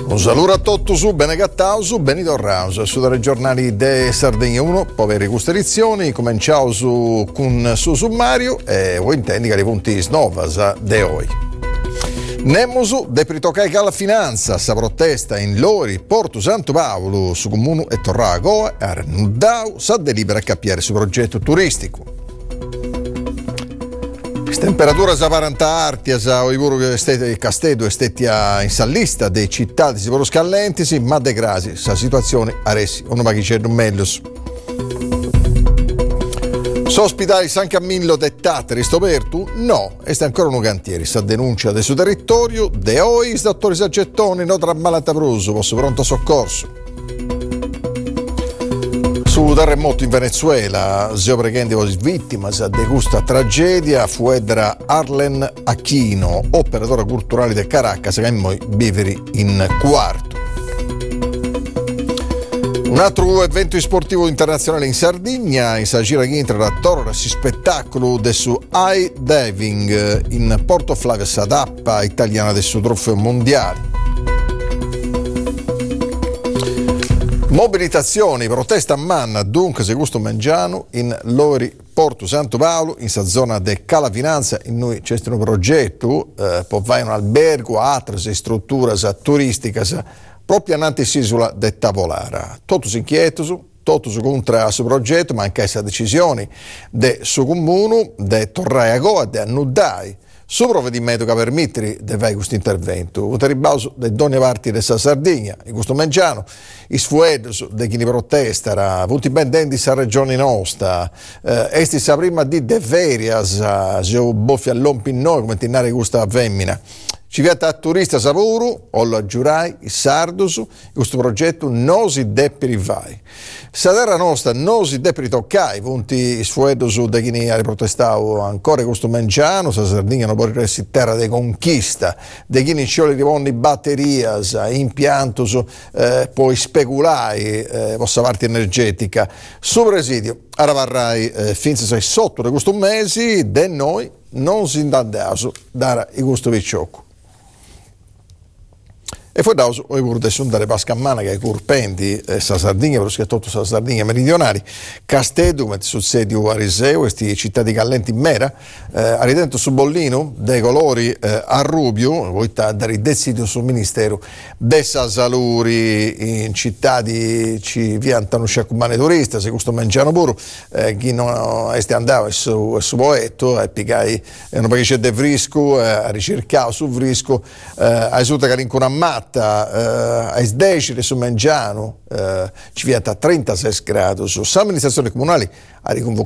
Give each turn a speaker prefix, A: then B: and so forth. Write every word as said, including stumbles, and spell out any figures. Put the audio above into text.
A: Un saluto a tutti su Bene Gattausu, Benito Raus, su dai giornali de Sardegna uno, poveri queste edizioni, cominciamo su, con su sommario e voi intendi che le punti snovas de oggi. Nemosu de pritocai alla finanza, sa protesta in Lori, Porto Santo Paolo, su Comune e Torra a Goa, e Arnudau sa delibera a capire su progetto turistico. Temperatura sa quaranta arti, sa oivuro che Castedo e stettia in sallista dei città di Siporo Scallentisi, ma de grasi sa situazione aressi uno maghicello meglio. Sospitali San Camillo de Tatteri stopertu? No, e sta ancora un cantiere, sa denuncia del suo territorio, de ois, dottori Saggettoni, no tra Malatapruso, posso pronto soccorso. Su terremoto in Venezuela, zio preghendi vittima di questa tragedia, fu Edra Arlen Aquino, operatore culturale di Caracas, che noi viveri in quarto. Un altro evento sportivo internazionale in Sardegna, in Sagira Gintra, la torre si spettacolo del suo high diving in Porto Flavia, Sadappa italiana del suo trofeo mondiale. Mobilitazioni, protesta a Manna, dunque se gusto mangiano in Lori, Porto Santo Paolo, in sa zona de Cala Finanza, in noi c'è un progetto, eh, poi vai un albergo, altre strutture turistiche, proprio nell'isola de Tavolara. Tutti inquieto su, tutti su contro questo progetto, ma anche questa decisione del suo comune, di tornare a Goa, di annudare. Su provvedimento che permette di fare questo intervento, un ribauso di ogni parte della Sardegna, in questo mangiano, i sfuedos di chi ne protesta, tutti i pendenti della regione nostra, eh, esti sa prima di de ferias, se boffi all'ompinno, come tenere questa femmina. Ci vieta a turista sapuru, o lo giurai, il sardosu, questo progetto non si deve rifare. Sa terra nostra non si deve ritoccare, punti sfuedosu di chi ne ha protestato ancora questo mangiano, sa Sardegna non può essere terra di conquista, di chi ne ci vuole rivolni batterie, impiantos, eh, poi speculare, eh, vostra parte energetica. Su presidio, ora varrai eh, fin se sotto di questo mese, de noi non si indandaso dare il gusto picciocco. E poi da ho voluto andare a Pascamana che è curpendi eh, sa Sardegna, perché tutto sa Sardegna meridionali, Castedo, come succede a Riseo, queste città di Callenti in Mera, eh, a ridento su Bollino, dei colori eh, a Rubio, voi dare decidio sul Ministero dessa Saluri, in città di ci viantano sciacumane turista, se questo mangiano pure, eh, chi non è andato su, su Poetto, e pigai, non perché c'è de frisco, eh, a ricercare su frisco, eh, a esulta che l'incuna matta, Uh, ai decine su Mangiano uh, ci viene a trentasei gradi su. L'amministrazione comunale ha riconvocato